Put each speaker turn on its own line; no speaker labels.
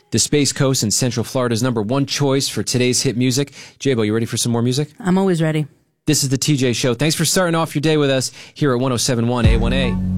The Space Coast in Central Florida's #1 choice for today's hit music. J-Bo, you ready for some more music?
I'm always ready.
This is the TJ Show. Thanks for starting off your day with us here at 107.1 A1A.